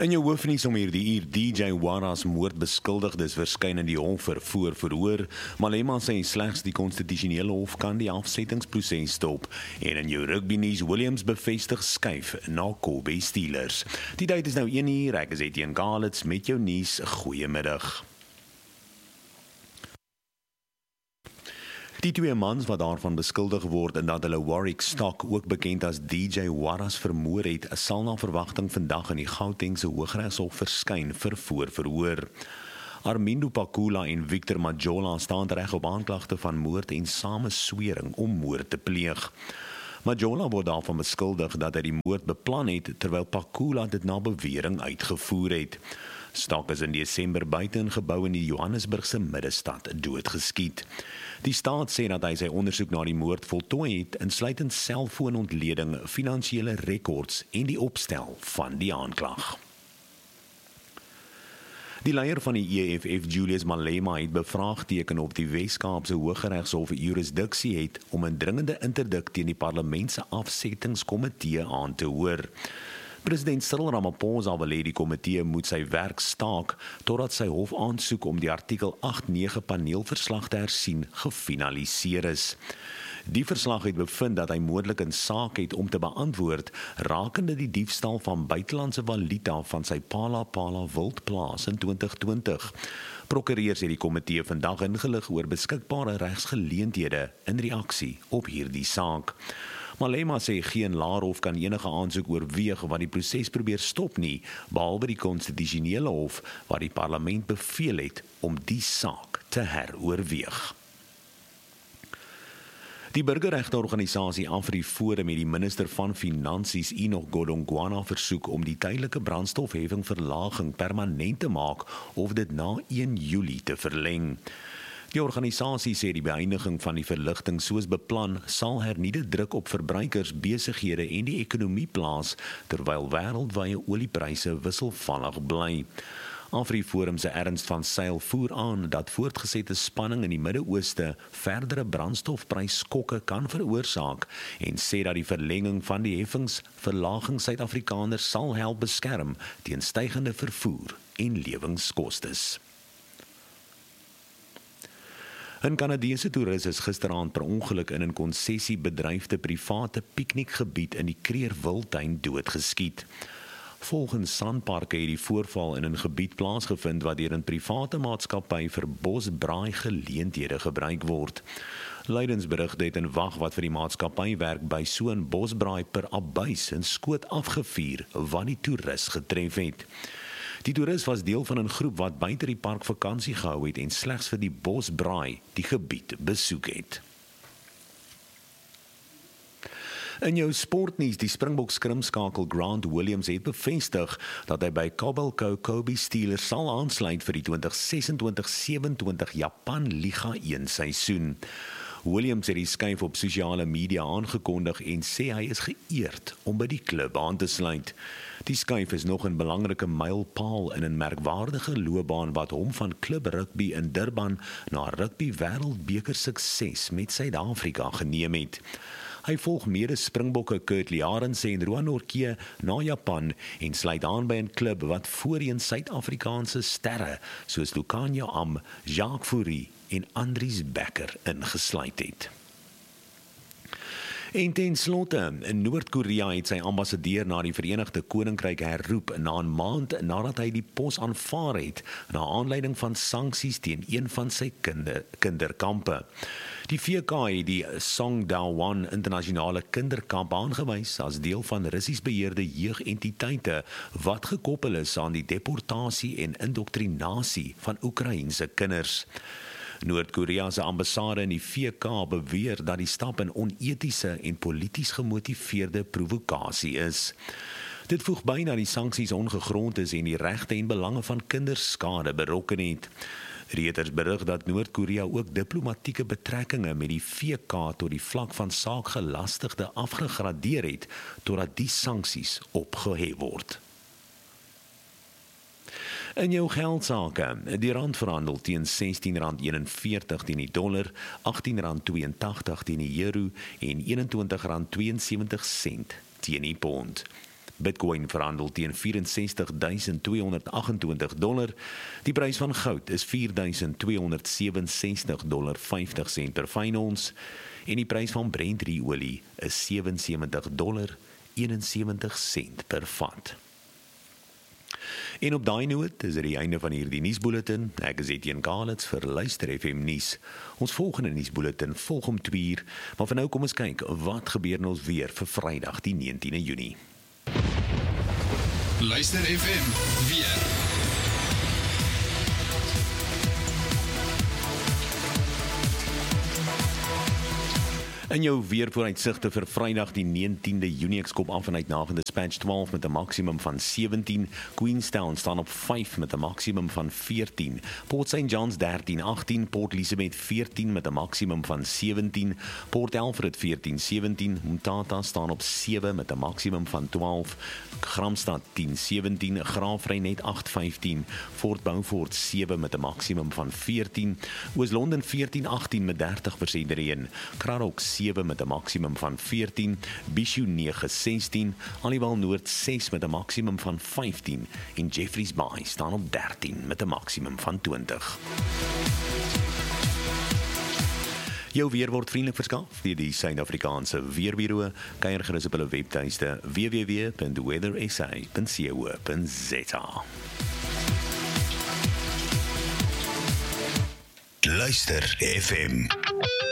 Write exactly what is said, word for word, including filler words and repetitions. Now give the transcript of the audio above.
In jou hoofnuus om hierdie uur, D J Waras moordbeskuldigdes verskyn in die hof vir voorverhoor. Malema sê slegs die konstitusionele hof kan die afsettingsproses stop. En in jou rugbynuus, Williams bevestig skuif na Kobe Steelers. Die tyd is nou een uur, ek is Etienne Galits met jou nuus. Goeiemiddag. Die twee mans wat daarvan beskuldig word en dat hulle Warwick Stock, ook bekend as D J Waras, vermoor het, sal na verwagting vandag in die Gautengse Hooggeregshof verskyn vir voorverhoor. Armindo Pakula en Victor Majola staan reg op aanklagte van moord en sameswering om moord te pleeg. Majola word daarvan beskuldig dat hy die moord beplan het, terwyl Pakula dit na bewering uitgevoer het. Stock is in Desember buite 'n gebou in die Johannesburgse middestad doodgeskiet. Die staat sê dat hy sy ondersoek na die moord voltooi het, insluitend selfoonontleding, finansiële rekords en die opstel van die aanklag. Die leier van die E F F, Julius Malema, het bevraagteken of die Wes-Kaapse Hooggeregshof jurisdiksie het om 'n dringende interdik teen die parlement se afsettingskomitee aan te hoor. President Cyril Ramaphosa wil hê die komitee moet sy werk staak totdat sy hof aansoek om die artikel agt nege paneelverslag te hersien gefinaliseer is. Die verslag het bevind dat hy moontlik 'n saak het om te beantwoord rakende die diefstal van buitelandse valuta van sy Phala Phala wildplaas in twintig twintig. Prokureurs het die komitee vandag ingelig oor beskikbare regsgeleenthede in reaksie op hierdie saak. Malema sê geen laerhof kan enige aansoek oorweeg wat die proses probeer stop nie, behalwe die konstitusionele hof wat die parlement beveel het om die saak te heroorweeg. Die burgerregteorganisasie AfriForum het die minister van Finansies Enoch Godongwana versoek om die tydelike brandstofheffingverlaging permanent te maak of dit na een Julie te verleng. Die organisasie sê die beëindiging van die verligting soos beplan sal hernieude druk op verbruikers, besighede en die ekonomie plaas, terwyl wêreldwye oliepryse wisselvallig bly. AfriForum se Ernst van Sail voer aan dat voortgesette spanning in die Midde-Ooste verdere brandstofprysskokke kan veroorsaak en sê dat die verlenging van die heffings verlaging Suid-Afrikaners sal help beskerm teen stygende vervoer en lewingskostes. 'n Kanadese toerist is gisteraand per ongeluk in 'n konsessiebedryfde private piknikgebied in die Kreerwiltuin doodgeskiet. Volgens Sanparks het die voorval in 'n gebied plaasgevind wat deur 'n private maatskappy vir bosbraai geleenthede gebruik word. Lydensberigte het in wag wat vir die maatskappy werk by so 'n bosbraai per abuis en skoot afgevuur wat die toerist getref het. Die toerist was deel van 'n groep wat buite die park vakansie gehou het en slegs vir die bosbraai die gebied besoek het. In jou sportnuus, die Springbok skrimskakel Grant Williams het bevestig dat hy by Cobbleko Kobe Steelers sal aansluit vir die twintig sesentwintig sewenentwintig Japan Liga een seisoen. Williams het die skuif op sosiale media aangekondig en sê hy is geëerd om by die klub aan te sluit. Die skuif is nog 'n belangrike mylpaal in 'n merkwaardige loopbaan wat hom van klub rugby in Durban na rugby wêreldbeker sukses met Suid-Afrika geneem het. Hy volg mede Springbokke Kurtley Arendse en Roan Nortje na Japan en sluit aan by 'n klub wat voorheen Suid-Afrikaanse sterre soos Lukhanyo Am, Jacques Fourie en Andries Becker ingesluit het. En ten slotte, in Noord-Korea het sy ambassadeur na die Verenigde Koninkryk herroep na 'n maand nadat hy die pos aanvaar het na aanleiding van sanksies teen een van sy kinder, kinderkampe. Die V K het die Songdo-won internasionale kinderkamp aangewys as deel van Russies beheerde jeugentiteite wat gekoppel is aan die deportasie en indoktrinasie van Oekraïense kinders. Noord-Korea se ambassade in die V K beweer dat die stap 'n onetiese en polities gemotiveerde provokasie is. Dit voeg by dat die sanksies ongegrond is en die regte en belange van kinders skade berokken het. Reuters berig dat Noord-Korea ook diplomatieke betrekkinge met die V K tot die vlak van saakgelastigde afgegradeer het totdat die sanksies opgehef word. In jou geldsake, die rand verhandel teen sestien rand eenenveertig teen die dollar, agttien rand tweeëntagtig teen die euro en eenentwintig rand tweeënsewentig sent teen die pond. Bitcoin verhandel teen vyf ses duisend twee honderd agt en twintig dollar. Die prys van goud is vier duisend twee honderd ses ses dollar vyftig sent per fyn ons en die prys van Brent olie is sewe en sewentig dollar eenensewentig sent per vat. En op daai noot is dit die einde van hierdie nuusbulletin. Ek is Etienne Kalitz vir Luister F M nuus. Ons volgende nuusbulletin volg om twee uur, maar vir nou kom ons kyk wat gebeur in ons weer vir Vrydag die negentiende Junie. Luister F M weer. In jou weervooruitsigte vir Vrydag die negentiende Junie, ek skop af vanuit Nagende Dispatch twaalf met 'n maksimum van sewentien, Queenstown staan op vyf met 'n maksimum van veertien, Port Saint John's dertien agtien, Port Elizabeth veertien met 'n maksimum van sewentien, Port Alfred veertien sewentien, Mtata staan op sewe met 'n maksimum van twaalf, Gramstad tien sewentien, Graafrenet agt vyftien, Fort Beaufort sewe met 'n maksimum van veertien, Oos-London veertien agtien met dertig persent reën, Kranok sewe met 'n maksimum van veertien, Bishu nege sestien, Aliwal Noord ses met 'n maksimum van vyftien en Jeffreys Bay staan op dertien met 'n maksimum van twintig. Jou weer word vriendelik verskaf deur die Suid-Afrikaanse Weerbureau. Kyk gerus op hulle webtuiste w w w punt weather s a punt co punt z a. Luister F M.